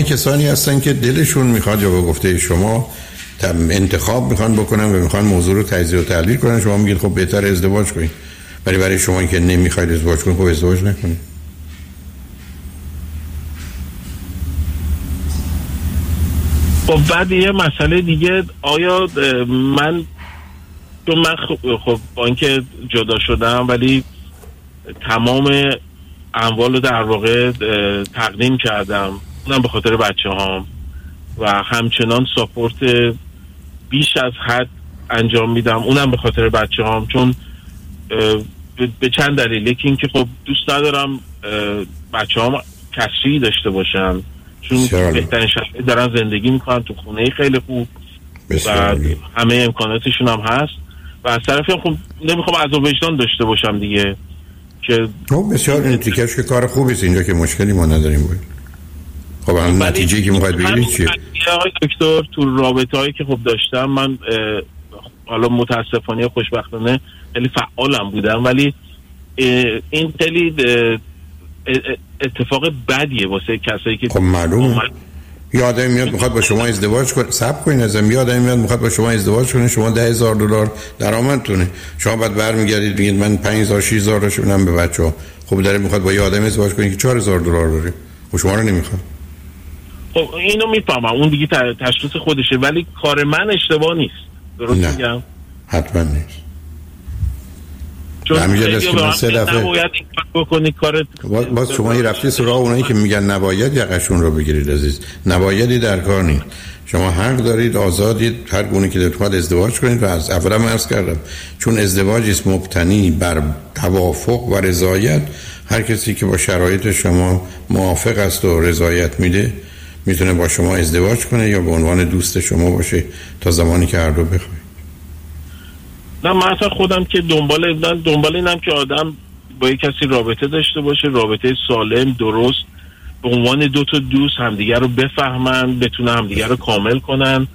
کسانی هستن که دلشون میخواد یا به گفته شما انتخاب میخوان بکنن و میخوان موضوع رو تجزیه و تحلیل کنن، شما میگید خب بهتر ازدواج کنید. ولی برای شما که نمیخواید ازدواج کنید، خب ازدواج نکنید. خب بعد یه مسئله دیگه، آیا من خب با اینکه جدا شدم ولی تمام اموال رو در واقع تقدیم کردم، اونم به خاطر بچه هام و همچنان ساپورت بیش از حد انجام میدم، اونم به خاطر بچه هام، چون به چند دلیل. یکی این که خب دوست ندارم بچه هام کسری داشته باشن، چون بهترین شرایط دارن زندگی میکنن تو خونه خیلی خوب و همه امکاناتشون هم هست و از طرفی هم خب نمیخوام عذاب وجدان داشته باشم دیگه که بسیار این تیکش که کار خوبیست، اینجا که مشکلی ما نداریم بود. خب هم نتیجه‌ای که میخواید بگیرید چیه؟ آقای دکتر تو رابطه‌هایی که خب داشتم من حالا متاسفانه خوشبختانه خیلی فعالم بودم، ولی این خیلی اتفاق بدیه واسه کسایی که خب معلومه. یه آدمی میاد میخواد با شما ازدواج کنه، صبر کنین ازم، یه آدمی میاد میخواد با شما ازدواج کنه، شما $10,000 درآمدتونه، شما بعد برمیگردید میگید من 5,000 6,000 رو میدم به بچه‌ها. خب داره میخواد با یه آدمی ازدواج کنه که $4,000 داره، خب شما رو نمیخواد. خب اینو میفهمم، اون دیگه تشخیص خودشه، ولی کار من اشتباه نیست. درست میگم؟ حتما نیست. چون همینجا که من 3 دفعه نباید این کار بکنی، کارت باز شما یه رفتی سراغ اونایی که میگن نباید یقشون رو بگیرید عزیز. نبایدی در کار نیست. شما حق دارید، آزادید، هر گونه که دلتون ازدواج کنید و از اول من عرض کردم چون ازدواجی است مبتنی بر توافق و رضایت، هر کسی که با شرایط شما موافق است و رضایت میده میتونه با شما ازدواج کنه یا به عنوان دوست شما باشه تا زمانی که هر دو بخواید. نه من اصلا خودم که دنبال اینم که آدم با یک کسی رابطه داشته باشه، رابطه سالم درست، به عنوان 2 تا دوست همدیگر رو بفهمن، بتونه همدیگر رو کامل کنن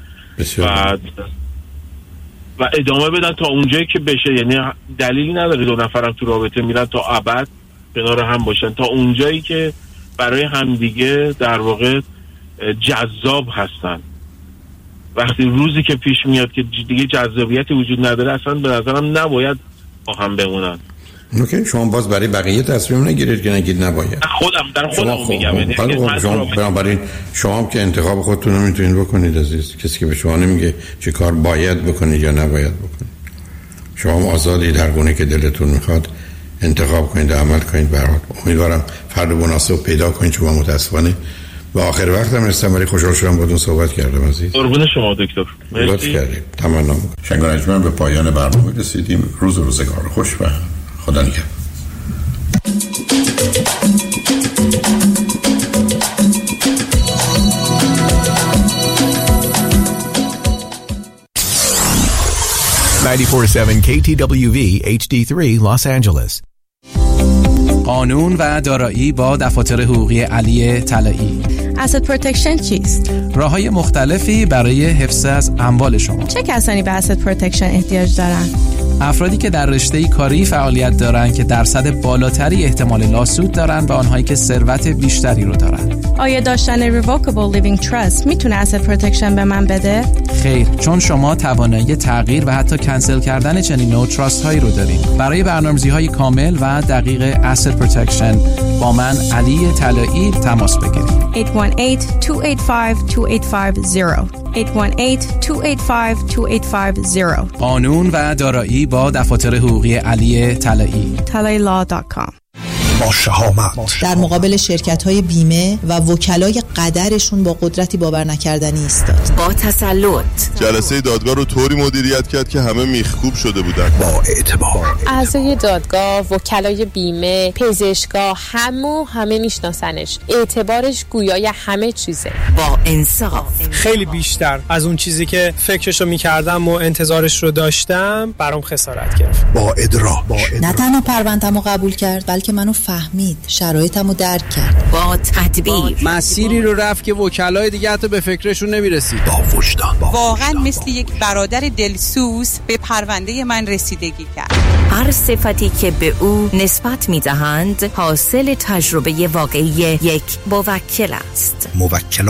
و ادامه بدن تا اونجایی که بشه. یعنی دلیلی نداره 2 نفرم تو رابطه میرن تا ابد کنار هم باشن، تا اونجایی که برای همدیگه در واقع جذاب هستن. وقتی روزی که پیش میاد که دیگه جذابیتی وجود نداره، اصلا به نظرم نباید با هم بمونن. اوکی، شما باز برای بقیه تصمیم نگیرید که نگید نباید. خودم میگم. شما بنابراین شما هم که انتخاب خودتون رو میتونید بکنید عزیز. کسی که به شما نمیگه چه کار باید بکنید یا نباید بکنید. شما هم آزادید هر گونه که دلتون میخواد انتخاب کنید و عمل کنید. برات امیدوارم فرد مناسب پیدا کنید. شما متاسفانه و آخر وقت هم رسیدم، ولی خوشحال شدم باهاتون صحبت کردم عزیز. قربون شما دکتر. لطف کردید. تمام. شنگانجمن به پایان برنامه رسیدیم. روزگار خوش و خدا نگهدار. KTWV HD3 Los Angeles. قانون و دارایی با دفاتر حقوقی علی طلایی. Asset Protection چیست؟ راه‌های مختلفی برای حفظ از اموال شما. چه کسانی به Asset Protection احتیاج دارند؟ افرادی که در رشته کاری فعالیت دارند که درصد بالاتری احتمال لاسود دارند و آنهایی که ثروت بیشتری رو دارند. آیا داشتن Revocable Living Trust میتونه Asset Protection به من بده؟ خیر، چون شما توانایی تغییر و حتی کنسل کردن چنین نوع تراست هایی رو دارید. برای برنامه‌ریزی‌های کامل و دقیق Asset Protection با من علی طلایی تماس بگیرید. 818-285-2850 818-285-2850 قانون و دارایی با دفاتر حقوقی علی طلایی. talailaw.com. با شهامت در مقابل شرکت‌های بیمه و وکلای قدرشون با قدرتی باور نکردنی ایستاد. با تسلط جلسه دادگاه رو طوری مدیریت کرد که همه میخکوب شده بودن. با اعتبار اعضای دادگاه، وکلای بیمه، پزشکا، همه میشناسنش. اعتبارش گویای همه چیزه. با انصاف، خیلی بیشتر از اون چیزی که فکرشو میکردم و انتظارش رو داشتم برام خسارت گرفت. با ادراک، نه تنها پرونده‌مو قبول کرد بلکه منو فهمید، شرایطمو درک کرد. با تدبیر، مسیری رو رفت که وکلای دیگه حتی به فکرشون نمیرسید. با وجدان، واقعا مثل یک برادر دلسوز به پرونده من رسیدگی کرد. هر صفتی که به او نسبت میدهند حاصل تجربه واقعی یک موکل است. موکل